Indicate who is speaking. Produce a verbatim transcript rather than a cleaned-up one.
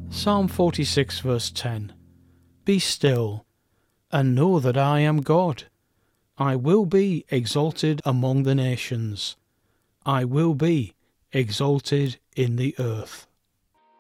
Speaker 1: Psalm forty-six verse ten. Be still, and know that I am God. I will be exalted among the nations. I will be exalted in the earth.